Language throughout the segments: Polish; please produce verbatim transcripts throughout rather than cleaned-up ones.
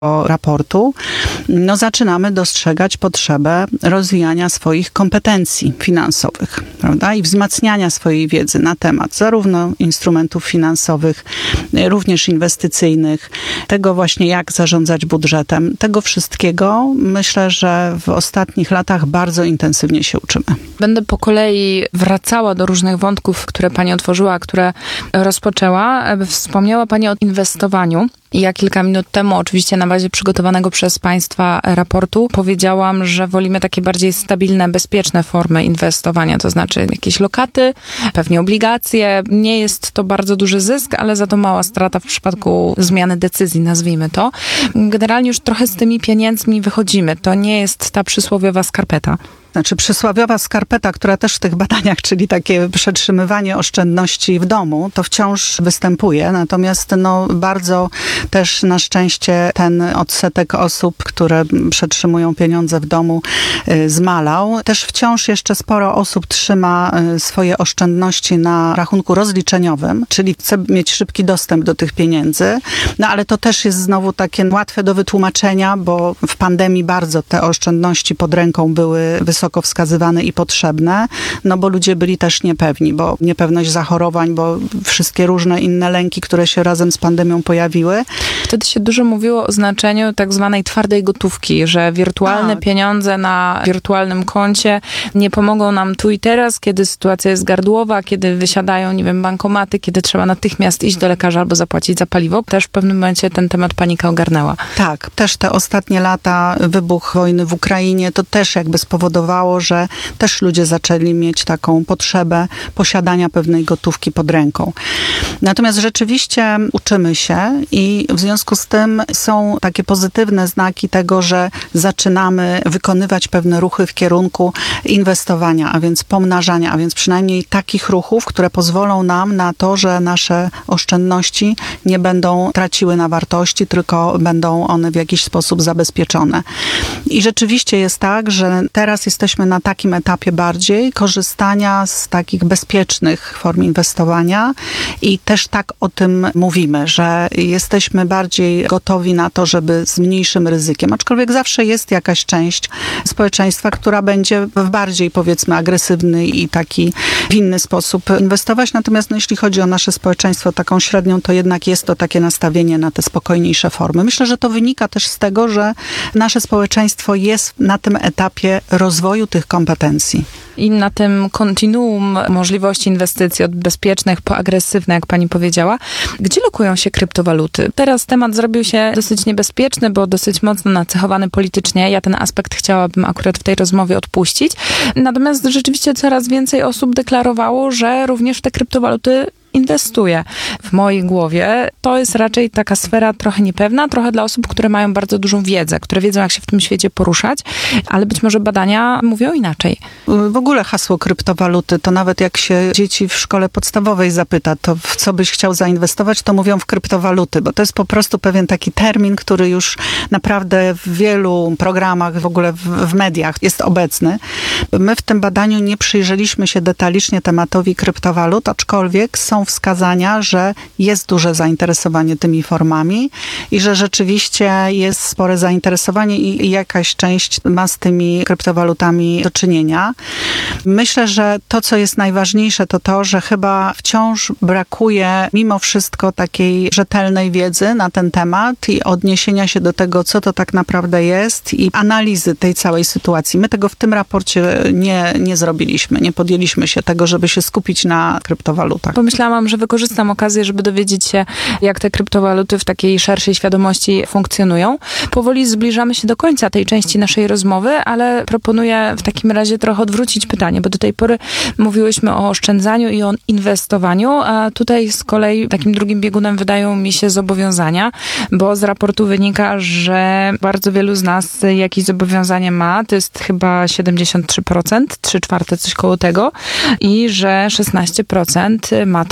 raportu, no zaczynamy dostrzegać potrzebę rozwijania swoich kompetencji finansowych, prawda? I wzmacniania swojej wiedzy na temat zarówno instrumentów finansowych, również inwestycyjnych, tego właśnie jak zarządzać budżetem. Tego wszystkiego myślę, że w ostatnich latach bardzo intensywnie się uczymy. Będę po kolei wracała do różnych wątków, które Pani otworzyła, które rozpoczęła. Wspomniała Pani o inwestowaniu. Ja kilka minut temu, oczywiście na bazie przygotowanego przez Państwa raportu, powiedziałam, że wolimy takie bardziej stabilne, bezpieczne formy inwestowania, to znaczy jakieś lokaty, pewnie obligacje. Nie jest to bardzo duży zysk, ale za to mała strata w przypadku zmiany decyzji, nazwijmy to. Generalnie już trochę z tymi pieniędzmi wychodzimy. To nie jest ta przysłowiowa skarpeta. Znaczy przysłowiowa skarpeta, która też w tych badaniach, czyli takie przetrzymywanie oszczędności w domu, to wciąż występuje. Natomiast no, bardzo też na szczęście ten odsetek osób, które przetrzymują pieniądze w domu, y, zmalał. Też wciąż jeszcze sporo osób trzyma y, swoje oszczędności na rachunku rozliczeniowym, czyli chce mieć szybki dostęp do tych pieniędzy. No ale to też jest znowu takie łatwe do wytłumaczenia, bo w pandemii bardzo te oszczędności pod ręką były wysokie, wysoko wskazywane i potrzebne, no bo ludzie byli też niepewni, bo niepewność zachorowań, bo wszystkie różne inne lęki, które się razem z pandemią pojawiły. Wtedy się dużo mówiło o znaczeniu tak zwanej twardej gotówki, że wirtualne A. pieniądze na wirtualnym koncie nie pomogą nam tu i teraz, kiedy sytuacja jest gardłowa, kiedy wysiadają, nie wiem, bankomaty, kiedy trzeba natychmiast iść do lekarza albo zapłacić za paliwo. Też w pewnym momencie ten temat panika ogarnęła. Tak, też te ostatnie lata, wybuch wojny w Ukrainie, to też jakby spowodowało, że też ludzie zaczęli mieć taką potrzebę posiadania pewnej gotówki pod ręką. Natomiast rzeczywiście uczymy się i w związku z tym są takie pozytywne znaki tego, że zaczynamy wykonywać pewne ruchy w kierunku inwestowania, a więc pomnażania, a więc przynajmniej takich ruchów, które pozwolą nam na to, że nasze oszczędności nie będą traciły na wartości, tylko będą one w jakiś sposób zabezpieczone. I rzeczywiście jest tak, że teraz jesteśmy na takim etapie bardziej korzystania z takich bezpiecznych form inwestowania i też tak o tym mówimy, że jesteśmy bardziej gotowi na to, żeby z mniejszym ryzykiem, aczkolwiek zawsze jest jakaś część społeczeństwa, która będzie w bardziej, powiedzmy, agresywny i taki w inny sposób inwestować. Natomiast no, jeśli chodzi o nasze społeczeństwo taką średnią, to jednak jest to takie nastawienie na te spokojniejsze formy. Myślę, że to wynika też z tego, że nasze społeczeństwo jest na tym etapie rozwoju tych kompetencji. I na tym kontinuum możliwości inwestycji od bezpiecznych po agresywne, jak pani powiedziała, gdzie lokują się kryptowaluty? Teraz temat zrobił się dosyć niebezpieczny, bo dosyć mocno nacechowany politycznie. Ja ten aspekt chciałabym akurat w tej rozmowie odpuścić. Natomiast rzeczywiście coraz więcej osób deklarowało, że również w te kryptowaluty inwestuje. W mojej głowie to jest raczej taka sfera trochę niepewna, trochę dla osób, które mają bardzo dużą wiedzę, które wiedzą, jak się w tym świecie poruszać, ale być może badania mówią inaczej. W ogóle hasło kryptowaluty, to nawet jak się dzieci w szkole podstawowej zapyta, to w co byś chciał zainwestować, to mówią w kryptowaluty, bo to jest po prostu pewien taki termin, który już naprawdę w wielu programach, w ogóle w, w mediach jest obecny. My w tym badaniu nie przyjrzeliśmy się detalicznie tematowi kryptowalut, aczkolwiek są wskazania, że jest duże zainteresowanie tymi formami i że rzeczywiście jest spore zainteresowanie i jakaś część ma z tymi kryptowalutami do czynienia. Myślę, że to, co jest najważniejsze, to to, że chyba wciąż brakuje mimo wszystko takiej rzetelnej wiedzy na ten temat i odniesienia się do tego, co to tak naprawdę jest i analizy tej całej sytuacji. My tego w tym raporcie nie, nie zrobiliśmy. Nie podjęliśmy się tego, żeby się skupić na kryptowalutach. Pomyślałam, że wykorzystam okazję, żeby dowiedzieć się, jak te kryptowaluty w takiej szerszej świadomości funkcjonują. Powoli zbliżamy się do końca tej części naszej rozmowy, ale proponuję w takim razie trochę odwrócić pytanie, bo do tej pory mówiłyśmy o oszczędzaniu i o inwestowaniu, a tutaj z kolei takim drugim biegunem wydają mi się zobowiązania, bo z raportu wynika, że bardzo wielu z nas jakieś zobowiązanie ma, to jest chyba siedemdziesiąt trzy procent, trzy czwarte, coś koło tego, i że szesnaście procent ma trudności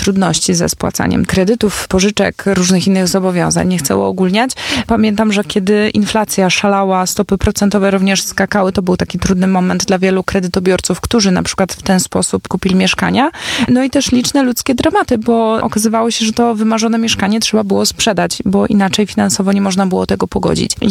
trudności ze spłacaniem kredytów, pożyczek, różnych innych zobowiązań. Nie chcę uogólniać. Pamiętam, że kiedy inflacja szalała, stopy procentowe również skakały, to był taki trudny moment dla wielu kredytobiorców, którzy na przykład w ten sposób kupili mieszkania. No i też liczne ludzkie dramaty, bo okazywało się, że to wymarzone mieszkanie trzeba było sprzedać, bo inaczej finansowo nie można było tego pogodzić.